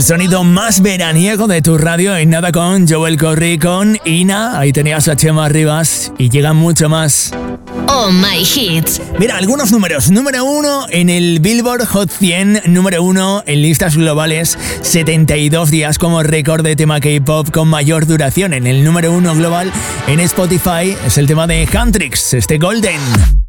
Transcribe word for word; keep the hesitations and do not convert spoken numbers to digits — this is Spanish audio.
Sonido más veraniego de tu radio en nada con Joel Corry, con Ina. Ahí tenías a Chema Rivas y llega mucho más. Oh My Hits. Mira, algunos números. Número uno en el Billboard Hot cien. Número uno en listas globales. setenta y dos días como récord de tema K-pop con mayor duración. En el número uno global en Spotify es el tema de Huntrix, este Golden.